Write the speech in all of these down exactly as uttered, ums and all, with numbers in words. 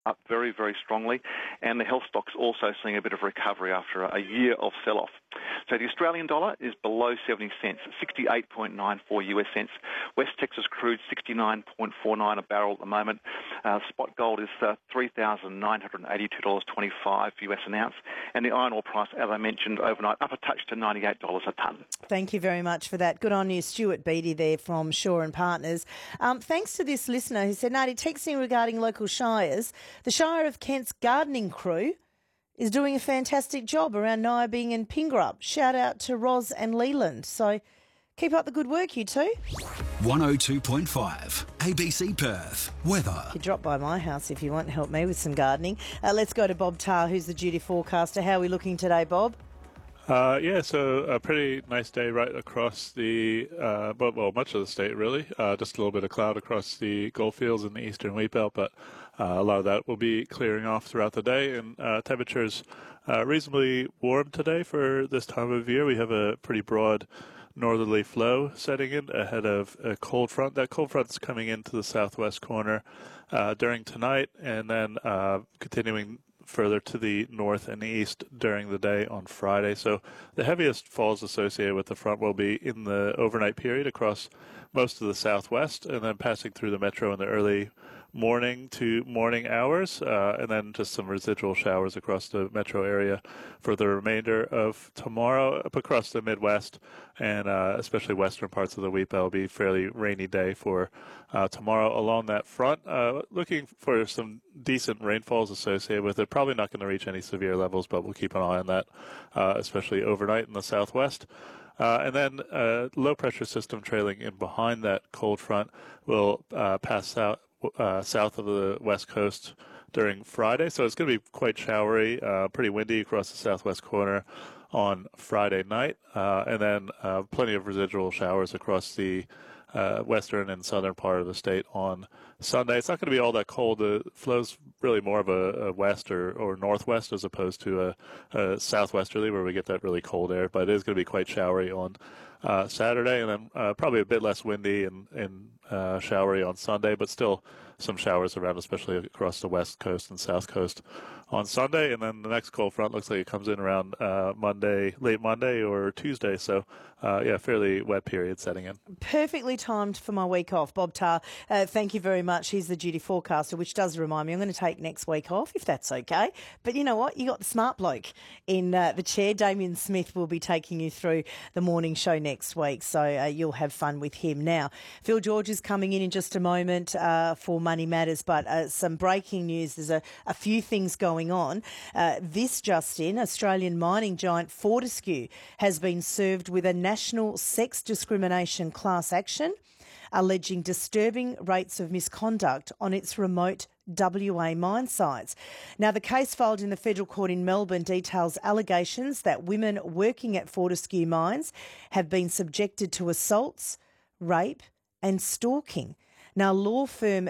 up very, very strongly, and the health stock's also seeing a bit of recovery after a year of sell-off. So the Australian dollar is below seventy cents, sixty-eight point nine four U S cents. West Texas crude, sixty-nine point four nine a barrel at the moment. Uh, spot gold is uh, three thousand nine hundred eighty-two dollars twenty-five U S an ounce. And the iron ore price, as I mentioned, overnight, up a touch to ninety-eight dollars a tonne. Thank you very much for that. Good on you, Stuart Beattie there from Shaw and Partners. Um, thanks to this listener who said, Nadi, texting regarding local shires, the Shire of Kent's gardening crew is doing a fantastic job around Nyabing and Pingrup. Shout out to Roz and Leland. So keep up the good work, you two. one oh two point five A B C Perth. Weather. You drop by my house if you want to help me with some gardening. Uh, let's go to Bob Tarr, who's the duty forecaster. How are we looking today, Bob? Uh, yeah, so a pretty nice day right across the, uh, well, well, much of the state, really. Uh, just a little bit of cloud across the Goldfields and the eastern wheat belt, but uh, a lot of that will be clearing off throughout the day. And uh, temperatures uh, reasonably warm today for this time of year. We have a pretty broad northerly flow setting in ahead of a cold front. That cold front is coming into the southwest corner uh, during tonight, and then uh, continuing further to the north and east during the day on Friday. So the heaviest falls associated with the front will be in the overnight period across most of the southwest, and then passing through the metro in the early morning to morning hours, uh, and then just some residual showers across the metro area for the remainder of tomorrow. Up across the Midwest and uh, especially western parts of the wheat belt will be a fairly rainy day for uh, tomorrow along that front. Uh, looking for some decent rainfalls associated with it. Probably not going to reach any severe levels, but we'll keep an eye on that, uh, especially overnight in the southwest. Uh, and then uh, low-pressure system trailing in behind that cold front will uh, pass out uh, south of the west coast during Friday. So it's going to be quite showery, uh, pretty windy across the southwest corner on Friday night. Uh, and then uh, plenty of residual showers across the uh, western and southern part of the state on Sunday. It's not going to be all that cold. The flow's really more of a, a west or, or northwest as opposed to a, a southwesterly where we get that really cold air. But it is going to be quite showery on uh, Saturday, and then uh, probably a bit less windy and, and uh, showery on Sunday, but still some showers around, especially across the west coast and south coast on Sunday. And then the next cold front looks like it comes in around uh, Monday, late Monday or Tuesday. So, uh, yeah, fairly wet period setting in. Perfectly timed for my week off. Bob Tarr, uh, thank you very much. He's the duty forecaster, which does remind me I'm going to take next week off, if that's okay. But you know what? You got the smart bloke in uh, the chair. Damien Smith will be taking you through the morning show next week, so uh, you'll have fun with him. Now, Phil George is coming in in just a moment uh, for Money Matters, but uh, some breaking news. There's a, a few things going on. Uh, this just in, Australian mining giant Fortescue has been served with a national sex discrimination class action, alleging disturbing rates of misconduct on its remote W A mine sites. Now, the case filed in the federal court in Melbourne details allegations that women working at Fortescue mines have been subjected to assaults, rape and stalking. Now, law firm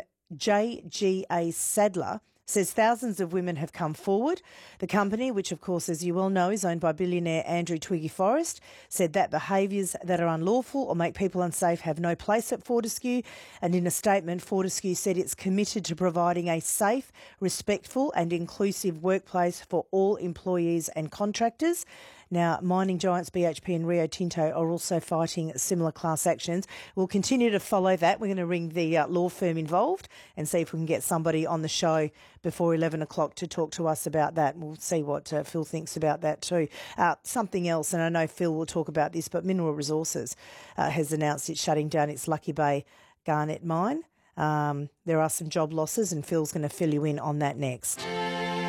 J G A Sadler says thousands of women have come forward. The company, which of course, as you well know, is owned by billionaire Andrew Twiggy Forrest, said that behaviours that are unlawful or make people unsafe have no place at Fortescue. And in a statement, Fortescue said it's committed to providing a safe, respectful and inclusive workplace for all employees and contractors. Now, mining giants B H P and Rio Tinto are also fighting similar class actions. We'll continue to follow that. We're going to ring the uh, law firm involved and see if we can get somebody on the show before eleven o'clock to talk to us about that. We'll see what uh, Phil thinks about that too. Uh, something else, and I know Phil will talk about this, but Mineral Resources uh, has announced it's shutting down its Lucky Bay garnet mine. Um, there are some job losses, and Phil's going to fill you in on that next.